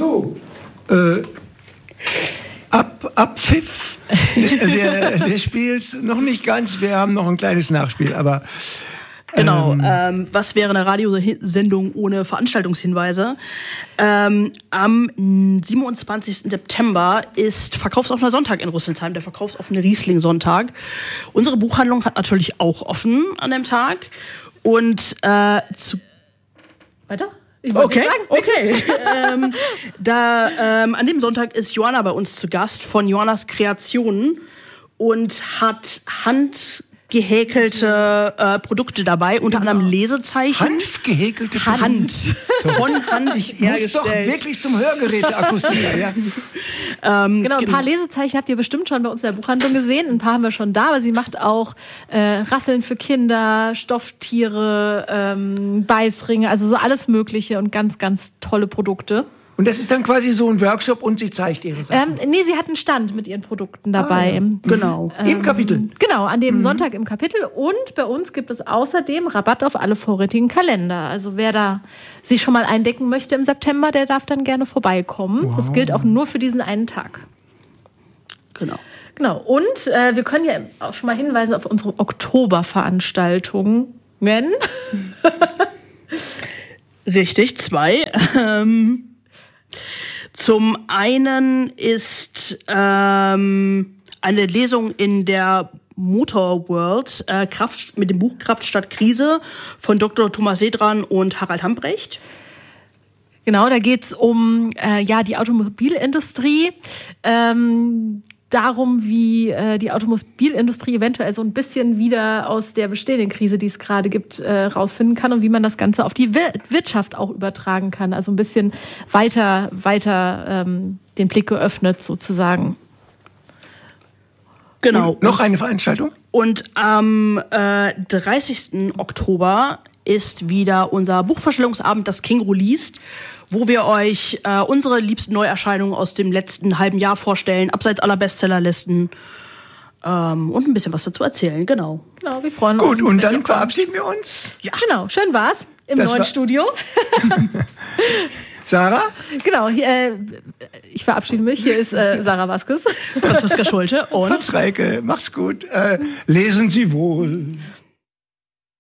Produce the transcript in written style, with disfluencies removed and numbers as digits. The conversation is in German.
So, Abpfiff des Spiels noch nicht ganz. Wir haben noch ein kleines Nachspiel, aber genau. Was wäre eine Radiosendung ohne Veranstaltungshinweise? Am 27. September ist Verkaufsoffener Sonntag in Rüsselsheim, der verkaufsoffene Riesling-Sonntag. Unsere Buchhandlung hat natürlich auch offen an dem Tag. Und weiter? Ich wollte sagen. An dem Sonntag ist Johanna bei uns zu Gast von Johannas Kreationen und hat handgehäkelte Produkte dabei, unter anderem Lesezeichen. Handgehäkelte Hand. Von Hand hergestellt. Muss doch wirklich zum Hörgeräteakustiker, ja. Genau, ein paar Lesezeichen habt ihr bestimmt schon bei uns in der Buchhandlung gesehen. Ein paar haben wir schon da, aber sie macht auch Rasseln für Kinder, Stofftiere, Beißringe, also so alles Mögliche und ganz, ganz tolle Produkte. Und das ist dann quasi so ein Workshop und sie zeigt ihre Sachen? Nee, sie hat einen Stand mit ihren Produkten dabei. Ja. Genau. Im Kapitel? Genau, an dem Sonntag im Kapitel. Und bei uns gibt es außerdem Rabatt auf alle vorrätigen Kalender. Also wer da sich schon mal eindecken möchte im September, der darf dann gerne vorbeikommen. Wow. Das gilt auch nur für diesen einen Tag. Genau. Und wir können ja auch schon mal hinweisen auf unsere Oktoberveranstaltungen. Richtig, 2. Zum einen ist eine Lesung in der Motor World mit dem Buch Kraft statt Krise von Dr. Thomas Sedran und Harald Hambrecht. Genau, da geht's um die Automobilindustrie. Darum, wie die Automobilindustrie eventuell so ein bisschen wieder aus der bestehenden Krise, die es gerade gibt, rausfinden kann und wie man das Ganze auf die Wirtschaft auch übertragen kann. Also ein bisschen weiter den Blick geöffnet sozusagen. Genau. Und noch eine Veranstaltung? Und am 30. Oktober ist wieder unser Buchvorstellungsabend, das Känguru liest, wo wir euch unsere liebsten Neuerscheinungen aus dem letzten halben Jahr vorstellen, abseits aller Bestsellerlisten und ein bisschen was dazu erzählen, genau. Genau, wir freuen uns. Gut, und dann verabschieden wir uns. Ja, genau, schön war's im neuen Studio. Sarah? Genau, ich verabschiede mich. Hier ist Sarah Vasquez. Franziska Schulte und Franz Reike. Mach's gut. Lesen Sie wohl.